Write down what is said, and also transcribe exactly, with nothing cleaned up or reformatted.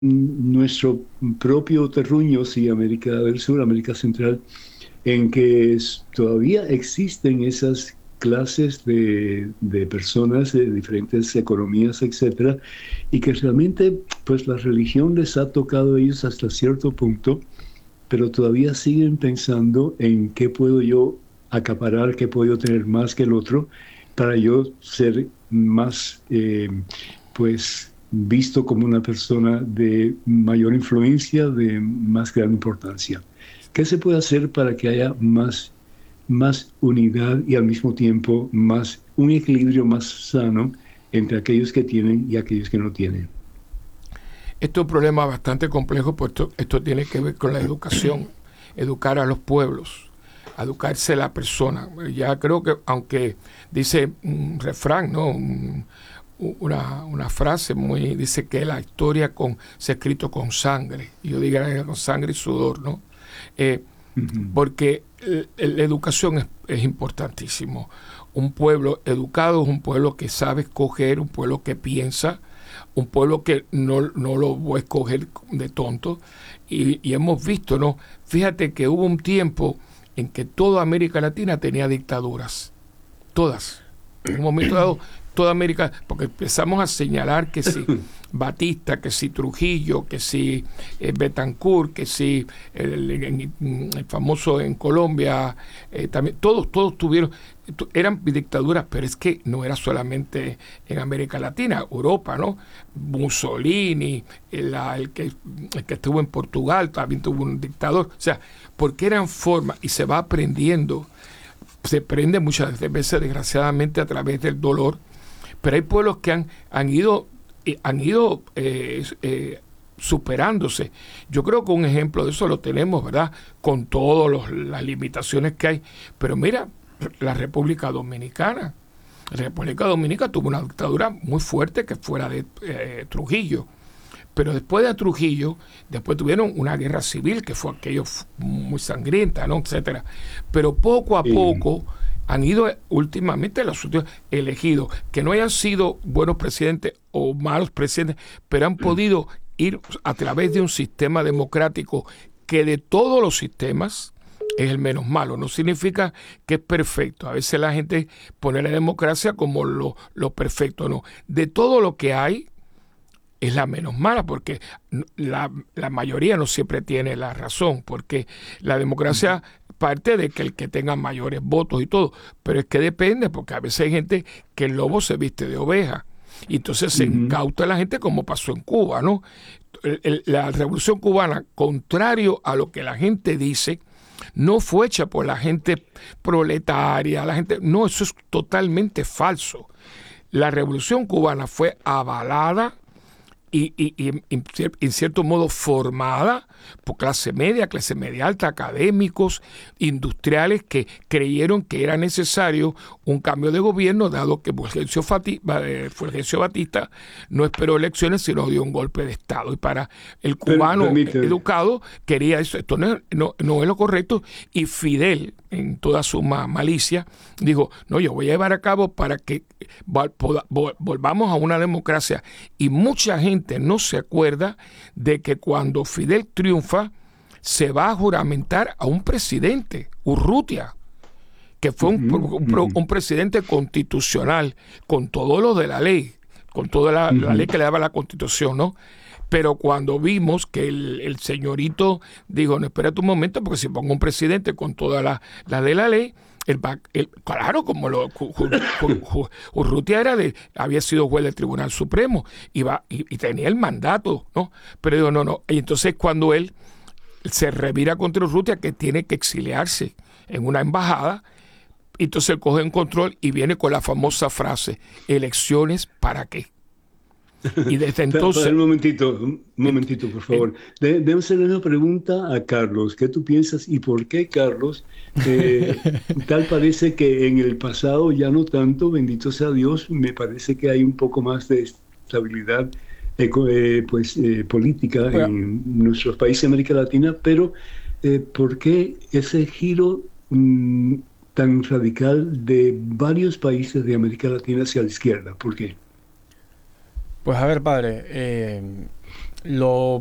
nuestro propio terruño, sí, América del Sur, América Central, en que es- todavía existen esas clases de, de personas de diferentes economías, etcétera, y que realmente, pues la religión les ha tocado a ellos hasta cierto punto, pero todavía siguen pensando en qué puedo yo acaparar, qué puedo yo tener más que el otro, para yo ser más, eh, pues, visto como una persona de mayor influencia, de más gran importancia. ¿Qué se puede hacer para que haya más, más unidad y al mismo tiempo más, un equilibrio más sano entre aquellos que tienen y aquellos que no tienen? Esto es un problema bastante complejo, pues esto, esto tiene que ver con la educación, educar a los pueblos, educarse la persona. Ya creo que, aunque dice un refrán, ¿no? Un- una, una frase muy, dice que la historia con, se ha escrito con sangre, y yo diría con sangre y sudor, ¿no? Eh, Ujú. porque el- el- la educación es, es importantísimo. Un pueblo educado es un pueblo que sabe escoger, un pueblo que piensa, un pueblo que no, no lo voy a escoger de tonto. Y, y hemos visto, ¿no? Fíjate que hubo un tiempo en que toda América Latina tenía dictaduras, todas. En un momento dado, toda América, porque empezamos a señalar que si Batista, que si Trujillo, que si eh, Betancourt, que si el, el- el famoso en Colombia, eh, también, todos, todos tuvieron, tu- eran dictaduras, pero es que no era solamente en América Latina, Europa, ¿no? Mussolini, el, la- el que, el que estuvo en Portugal, también tuvo un dictador, o sea, porque eran formas y se va aprendiendo, se prende muchas veces desgraciadamente a través del dolor, pero hay pueblos que han, han ido, eh, han ido eh, eh, superándose. Yo creo que un ejemplo de eso lo tenemos, ¿verdad? Con todas las limitaciones que hay. Pero mira, la República Dominicana. La República Dominicana tuvo una dictadura muy fuerte que fuera de eh, Trujillo. Pero después de Trujillo, después tuvieron una guerra civil que fue aquello muy sangrienta, ¿no? Etcétera. Pero poco a Eh, poco han ido últimamente los últimos elegidos, que no hayan sido buenos presidentes o malos presidentes, pero han podido ir a través de un sistema democrático que de todos los sistemas es el menos malo. No significa que es perfecto. A veces la gente pone la democracia como lo, lo perfecto, no. De todo lo que hay, es la menos mala, porque la, la mayoría no siempre tiene la razón, porque la democracia parte de que el que tenga mayores votos y todo, pero es que depende, porque a veces hay gente que el lobo se viste de oveja, y entonces se ujú. incauta a la gente como pasó en Cuba, ¿no? El- el- la revolución cubana, contrario a lo que la gente dice, no fue hecha por la gente proletaria, la gente, no, eso es totalmente falso. La revolución cubana fue avalada y, y, y en, en cierto modo formada por clase media, clase media alta, académicos, industriales que creyeron que era necesario un cambio de gobierno, dado que Fulgencio, Fati, eh, Fulgencio Batista no esperó elecciones, sino dio un golpe de Estado. Y para el Per- cubano permíteme. educado quería eso, esto no, es- no, no es lo correcto, y Fidel, en toda su ma- malicia, dijo, no, yo voy a llevar a cabo para que vol- poda- vol- volvamos a una democracia. Y mucha gente no se acuerda de que cuando Fidel triunfa, se va a juramentar a un presidente, Urrutia, que fue un, Ujú, un, ujú, un presidente constitucional, con todo lo de la ley, con toda la, la ley ujú. que le daba la constitución, ¿no? Pero cuando vimos que el, el señorito dijo, no, espérate un momento, porque si pongo un presidente con toda la, la de la ley, el, va- el- claro, como lo, Ju- Ju- Ju- Ju- Urrutia era de, había sido juez del Tribunal Supremo iba, y, y tenía el mandato, ¿no? Pero digo, no, no. Y entonces cuando él se revira contra Urrutia, que tiene que exiliarse en una embajada, entonces él coge un control y viene con la famosa frase, ¿elecciones para qué? Y desde Pa- pa- entonces, un momentito, un ent- momentito, por en- favor. De, debo hacerle una pregunta a Carlos. ¿Qué tú piensas y por qué, Carlos? Eh, tal parece que en el pasado ya no tanto, bendito sea Dios, me parece que hay un poco más de estabilidad eco- eh, pues, eh, política bueno, en nuestros países de América Latina, pero eh, ¿por qué ese giro mm, tan radical de varios países de América Latina hacia la izquierda? ¿Por qué? Pues a ver, padre, eh, lo